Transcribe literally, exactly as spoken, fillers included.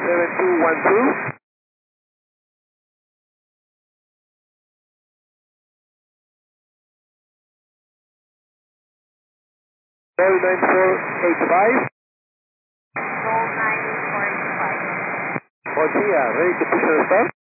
seven two one two. Roll nine four eight five. Roll nine four eight five. Garcia, ready to push and start.